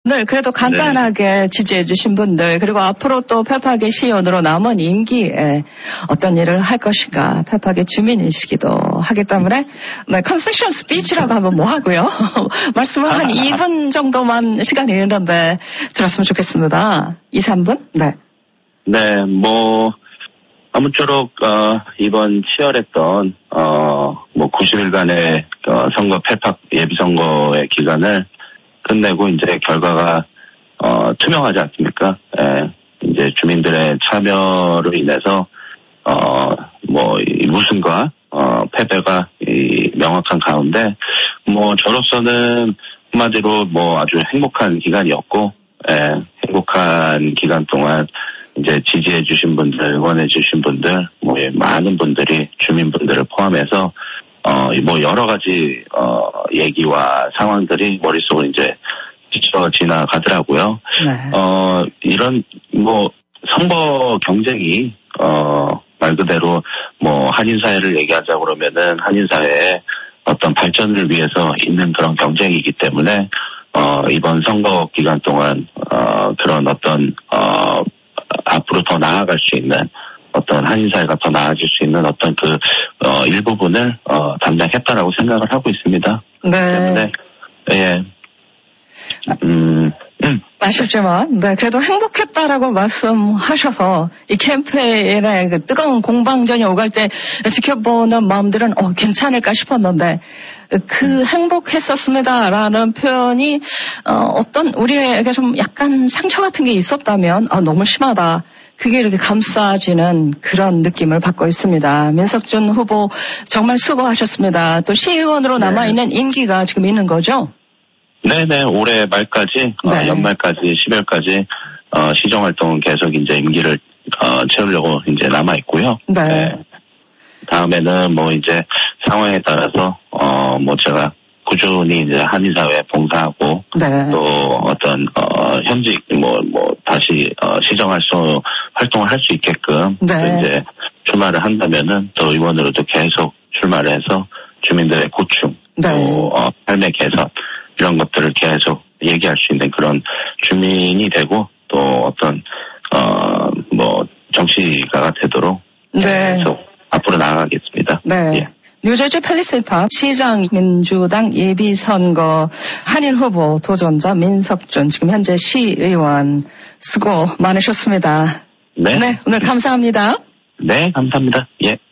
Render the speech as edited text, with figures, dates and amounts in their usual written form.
네, 그래도 간단하게 지지해 주신 분들, 그리고 앞으로 또 페팍의 시의원으로 남은 임기에 어떤 일을 할 것인가, 페팍의 주민이시기도 하기 때문에, 네, 컨섹션 스피치라고 하면 뭐 하고요. 말씀을 한 2분 정도만 시간이 있는데 들었으면 좋겠습니다. 2, 3분? 네. 네, 아무쪼록, 이번 치열했던, 90일간의, 선거, 페팍 예비선거의 기간을 끝내고, 이제 결과가, 투명하지 않습니까? 예, 이제 주민들의 참여로 인해서, 이 우승과, 패배가 명확한 가운데, 저로서는 한마디로 아주 행복한 기간이었고, 예, 행복한 기간 동안, 이제 지지해주신 분들, 응원해주신 분들, 많은 분들이 주민분들을 포함해서 여러 가지 얘기와 상황들이 머릿속으로 이제 스쳐 지나가더라고요. 네. 이런 선거 경쟁이 말 그대로 한인 사회를 얘기하자 그러면은 한인 사회의 어떤 발전을 위해서 있는 그런 경쟁이기 때문에 이번 선거 기간 동안 그런 어떤 앞으로 더 나아갈 수 있는 어떤 한인사회가 더 나아질 수 있는 어떤 일부분을 담당했다라고 생각을 하고 있습니다. 네. 때문에 예. 아쉽지만, 네, 그래도 행복했다라고 말씀하셔서 이 캠페인의 그 뜨거운 공방전이 오갈 때 지켜보는 마음들은 괜찮을까 싶었는데 행복했었습니다라는 표현이 어떤 우리에게 좀 약간 상처 같은 게 있었다면 너무 심하다. 그게 이렇게 감싸지는 그런 느낌을 받고 있습니다. 민석준 후보 정말 수고하셨습니다. 또 시의원으로 남아있는 임기가 지금 있는 거죠? 네네, 올해 말까지, 네. 연말까지, 12월까지, 시정활동은 계속 이제 임기를, 채우려고 이제 남아있고요. 네. 네. 다음에는 이제 상황에 따라서, 제가 꾸준히 이제 한인사회에 봉사하고, 네. 또 어떤, 현직, 다시, 활동을 할 수 있게끔, 네. 이제 출마를 한다면은 또 의원으로도 계속 출마를 해서 주민들의 고충, 네. 또, 삶의 개선, 이런 것들을 계속 얘기할 수 있는 그런 주민이 되고 또 어떤 정치가가 되도록 네. 계속 앞으로 나아가겠습니다. 네. 예. 뉴저지 팰리세이드 시장 민주당 예비선거 한인 후보 도전자 민석준 지금 현재 시의원 수고 많으셨습니다. 네. 네, 오늘 감사합니다. 네, 감사합니다. 예.